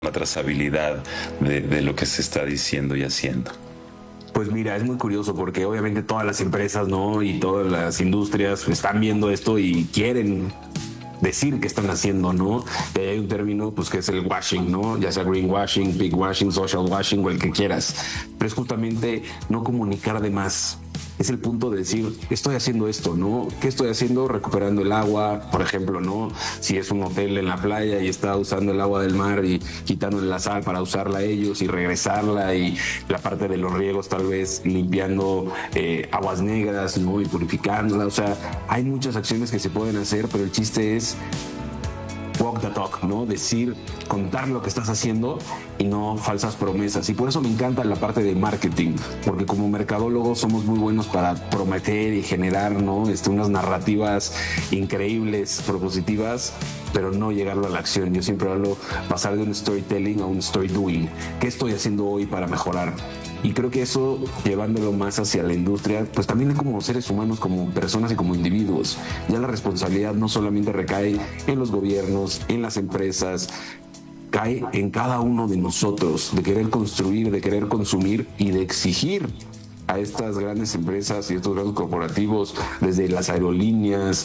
la trazabilidad de lo que se está diciendo y haciendo? Pues mira, es muy curioso porque obviamente todas las empresas, ¿no? Y todas las industrias están viendo esto y quieren decir que están haciendo, ¿no? Y hay un término, pues, que es el washing, ¿no? Ya sea greenwashing, big washing, social washing o el que quieras. Pero es justamente no comunicar de más. Es el punto de decir, estoy haciendo esto, ¿no? ¿Qué estoy haciendo? Recuperando el agua, por ejemplo, ¿no? Si es un hotel en la playa y está usando el agua del mar y quitándole la sal para usarla ellos y regresarla, y la parte de los riegos tal vez limpiando aguas negras, ¿no? Y purificándola. O sea, hay muchas acciones que se pueden hacer, pero el chiste es walk the talk, ¿no? Decir, contar lo que estás haciendo y no falsas promesas. Y por eso me encanta la parte de marketing, porque como mercadólogos somos muy buenos para prometer y generar, ¿no? Unas narrativas increíbles, propositivas, pero no llegarlo a la acción. Yo siempre hablo pasar de un storytelling a un story doing. ¿Qué estoy haciendo hoy para mejorar? Y creo que eso, llevándolo más hacia la industria, pues también como seres humanos, como personas y como individuos. Ya la responsabilidad no solamente recae en los gobiernos, en las empresas, cae en cada uno de nosotros, de querer construir, de querer consumir y de exigir a estas grandes empresas y estos grandes corporativos, desde las aerolíneas,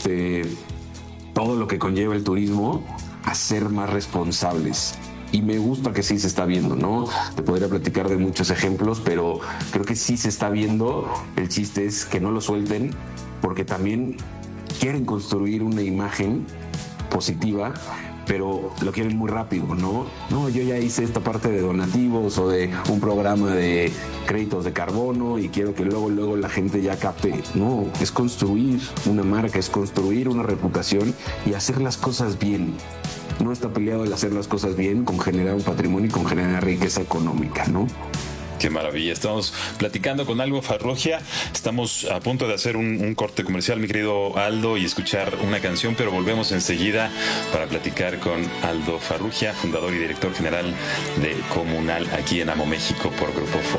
todo lo que conlleva el turismo, a ser más responsables. Y me gusta que sí se está viendo, ¿no? Te podría platicar de muchos ejemplos, pero creo que sí se está viendo. El chiste es que no lo suelten, porque también quieren construir una imagen positiva, pero lo quieren muy rápido, ¿no? No, yo ya hice esta parte de donativos o de un programa de créditos de carbono y quiero que luego la gente ya capte. No, es construir una marca, es construir una reputación y hacer las cosas bien. No está peleado el hacer las cosas bien con generar un patrimonio y con generar riqueza económica, ¿no? Qué maravilla. Estamos platicando con Aldo Farrugia. Estamos a punto de hacer un corte comercial, mi querido Aldo, y escuchar una canción, pero volvemos enseguida para platicar con Aldo Farrugia, fundador y director general de Comunal aquí en Amo México por Grupo Foro.